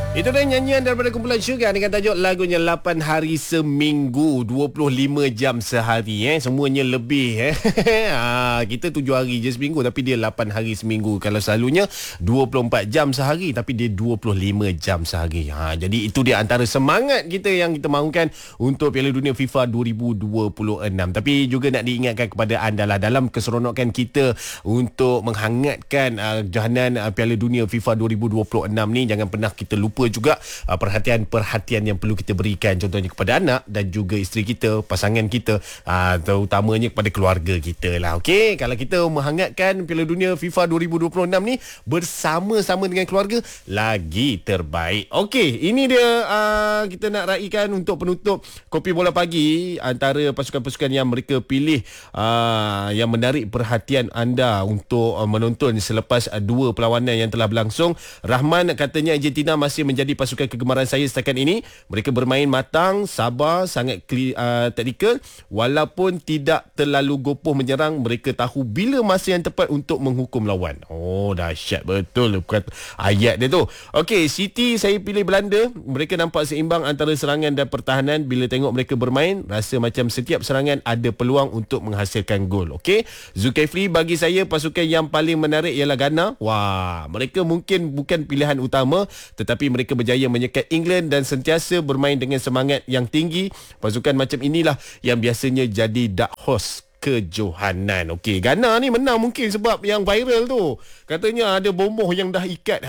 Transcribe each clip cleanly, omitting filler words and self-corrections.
Itu dia nyanyian daripada kumpulan Sugar dengan tajuk lagunya 8 hari seminggu, 25 jam sehari semuanya lebih kita 7 hari je seminggu tapi dia 8 hari seminggu. Kalau selalunya 24 jam sehari tapi dia 25 jam sehari. Jadi itu dia antara semangat kita yang kita mahukan untuk Piala Dunia FIFA 2026. Tapi juga nak diingatkan kepada anda lah, dalam keseronokan kita untuk menghangatkan johanan Piala Dunia FIFA 2026 ni, jangan pernah kita lupa juga perhatian-perhatian yang perlu kita berikan, contohnya kepada anak dan juga isteri kita, pasangan kita, terutamanya kepada keluarga kita lah. Okey, kalau kita menghangatkan Piala Dunia FIFA 2026 ni bersama-sama dengan keluarga, lagi terbaik. Okey, ini dia kita nak raikan untuk penutup Kopi Bola Pagi, antara pasukan-pasukan yang mereka pilih yang menarik perhatian anda untuk menonton selepas dua perlawanan yang telah berlangsung. Rahman katanya Argentina masih menjadi pasukan kegemaran saya setakat ini. Mereka bermain matang, sabar, sangat taktikal. Walaupun tidak terlalu gopoh menyerang, mereka tahu bila masa yang tepat untuk menghukum lawan. Oh, dahsyat betul ayat dia tu. Okey, City saya pilih Belanda. Mereka nampak seimbang antara serangan dan pertahanan. Bila tengok mereka bermain, rasa macam setiap serangan ada peluang untuk menghasilkan gol. Okey, Zulkifli bagi saya pasukan yang paling menarik ialah Ghana. Wah, mereka mungkin bukan pilihan utama, tetapi mereka berjaya menyekat England dan sentiasa bermain dengan semangat yang tinggi. Pasukan macam inilah yang biasanya jadi dark horse kejohanan. Okey, Ghana ni menang mungkin sebab yang viral tu. Katanya ada bomoh yang dah ikat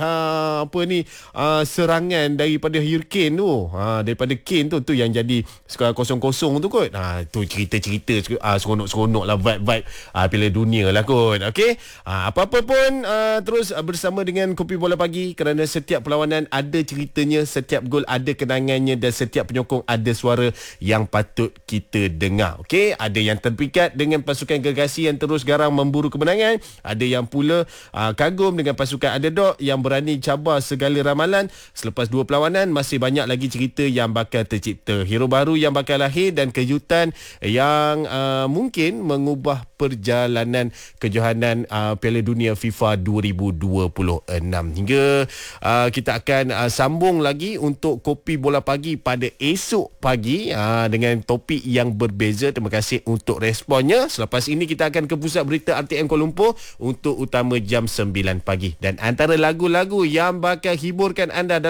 serangan daripada Hurricane tu. Daripada Kane tu yang jadi 0-0 tu kot. Tu cerita-cerita seronok-seronok lah, vibe Piala Dunia lah kot. Okey. Apa-apa pun terus bersama dengan Kopi Bola Pagi, kerana setiap perlawanan ada ceritanya, setiap gol ada kenangannya dan setiap penyokong ada suara yang patut kita dengar. Okey, ada yang terpikat dengan pasukan gergasi yang terus garang memburu kemenangan. Ada yang pula kagum dengan pasukan underdog yang berani cabar segala ramalan. Selepas dua perlawanan, masih banyak lagi cerita yang bakal tercipta, hero baru yang bakal lahir dan kejutan yang mungkin mengubah perjalanan kejohanan Piala Dunia FIFA 2026. Hingga kita akan sambung lagi untuk Kopi Bola Pagi pada esok pagi dengan topik yang berbeza. Terima kasih untuk responnya. Selepas ini kita akan ke pusat berita RTM Kuala Lumpur untuk utama jam 9 pagi. Dan antara lagu-lagu yang bakal hiburkan anda